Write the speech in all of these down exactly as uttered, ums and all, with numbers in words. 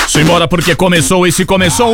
Simbora porque começou e se começou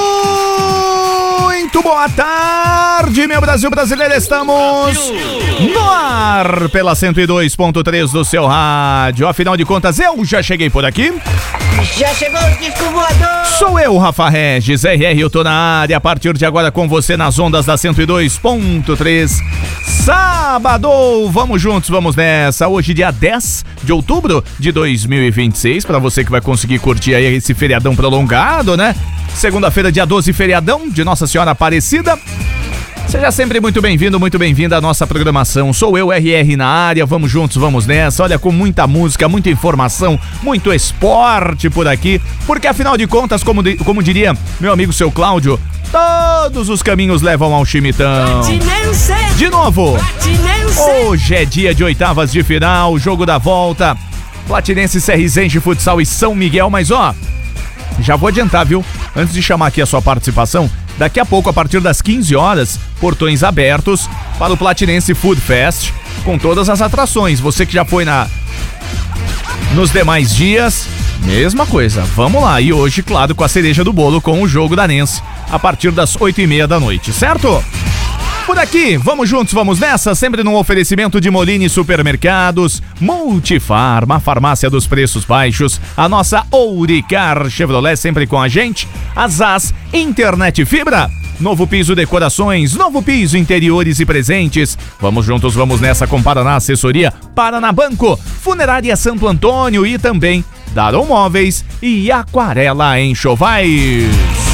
muito boa tarde, meu Brasil brasileiro, estamos no ar pela cento e dois ponto três do seu rádio. Afinal de contas, eu já cheguei por aqui. Já chegou o disco voador! Sou eu, Rafa Regis, R R, eu tô na área, a partir de agora com você nas ondas da cento e dois ponto três. Sábado, vamos juntos, vamos nessa. Hoje, dia dez de outubro de dois mil e vinte e seis, pra você que vai conseguir curtir aí esse feriadão prolongado, né? Segunda-feira, dia doze, feriadão de Nossa Senhora Aparecida. Seja sempre muito bem-vindo, muito bem-vinda à nossa programação. Sou eu, R R, na área, vamos juntos, vamos nessa. Olha, com muita música, muita informação, muito esporte por aqui. Porque afinal de contas, como, de, como diria meu amigo seu Cláudio, todos os caminhos levam ao Chimitão. De novo, hoje é dia de oitavas de final, jogo da volta. Platinense, Serrizense, Futsal e São Miguel, mas ó, já vou adiantar, viu? Antes de chamar aqui a sua participação, daqui a pouco, a partir das quinze horas, portões abertos para o Platinense Food Fest, com todas as atrações. Você que já foi na nos demais dias, mesma coisa. Vamos lá. E hoje, claro, com a cereja do bolo, com o jogo da Nense, a partir das oito e meia da noite, certo? Por aqui, vamos juntos, vamos nessa, sempre num oferecimento de Molini Supermercados, Multifarma, a farmácia dos preços baixos, a nossa Ouricar Chevrolet sempre com a gente, a Zaz Internet Fibra, novo piso decorações, novo piso interiores e presentes. Vamos juntos, vamos nessa com Paraná Assessoria, Paraná Banco, Funerária Santo Antônio e também Daron Móveis e Aquarela Enxovais.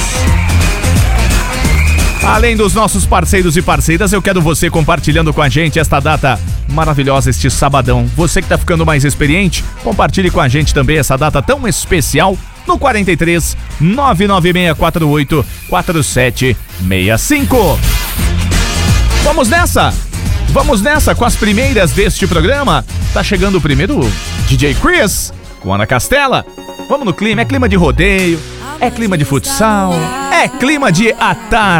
Além dos nossos parceiros e parceiras, eu quero você compartilhando com a gente esta data maravilhosa, este sabadão. Você que tá ficando mais experiente, compartilhe com a gente também essa data tão especial no quarenta e três, nove nove seis quatro oito, quatro sete seis cinco. Vamos nessa! Vamos nessa com as primeiras deste programa. Tá chegando o primeiro D J Chris com Ana Castela. Vamos no clima, é clima de rodeio, é clima de futsal, é clima de à tarde.